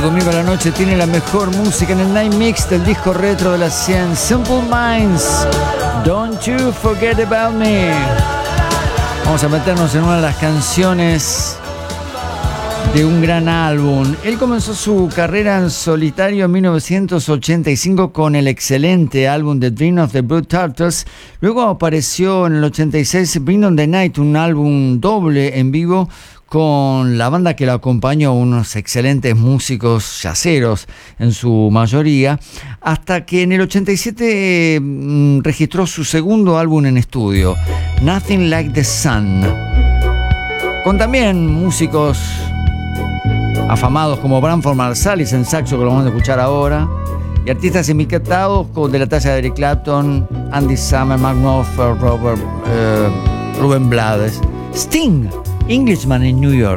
domingo a la noche tiene la mejor música en el Night Mix del disco retro de las 100. Simple Minds, Don't You Forget About Me. Vamos a meternos en una de las canciones de un gran álbum. Él comenzó su carrera en solitario en 1985 con el excelente álbum The Dream of the Blue Turtles. Luego apareció en el 86 Bring On The Night, un álbum doble en vivo con la banda que lo acompañó, unos excelentes músicos jazzeros en su mayoría, hasta que en el 87 registró su segundo álbum en estudio, Nothing Like the Sun, con también músicos afamados como Branford Marsalis en saxo, que lo vamos a escuchar ahora, y artistas invitados de la talla de Eric Clapton, Andy Summer, Mark Knopfler, Rubén Blades, Sting, Englishman in New York.